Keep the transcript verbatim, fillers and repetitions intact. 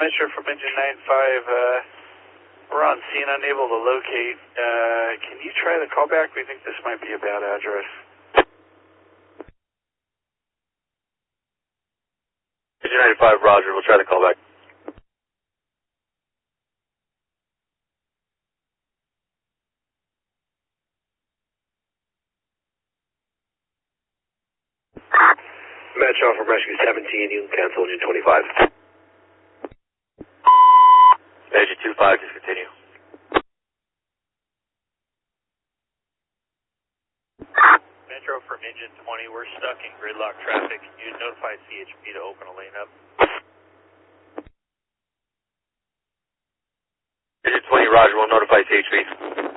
Metro from engine nine five. Uh, we're on scene, unable to locate. Uh, can you try the callback? We think this might be a bad address. Engine nine five, Roger. We'll try the callback. Metro from Rescue seventeen, you can cancel engine twenty-five. Engine two five, just continue. Metro from engine twenty, we're stuck in gridlock traffic. Can you notify C H P to open a lane up? Engine twenty, Roger, we'll notify C H P.